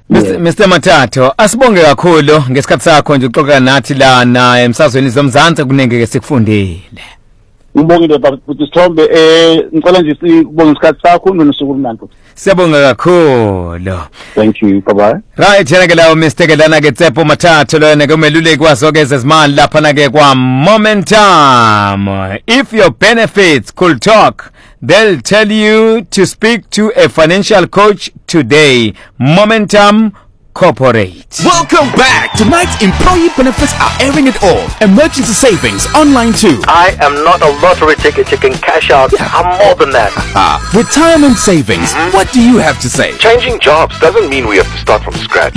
Mr Mathatho, asibonge kakhulu ngesikhathi sakho nje uxoxa nathi la na emsazweni zomzansi kunenge sikufundile. Ngibongile futhi Sithombe ngicela nje sikubonga isikhathi sakho nosuku olumanti. Siyabonga kakhulu. Thank you. Bye bye. Right, yena ke lawo Mr Kelana ke Tsepo Mathatho lona ke umeluleki wazo ke zezimali lapha na ke kwa Momentum. If your benefits could talk, they'll tell you to speak to a financial coach today. Momentum Corporate. Welcome back. Tonight's employee benefits are airing it all. Emergency savings online too. I am not a lottery ticket you can cash out. I'm more than that. Retirement savings. What do you have to say? Changing jobs doesn't mean we have to start from scratch.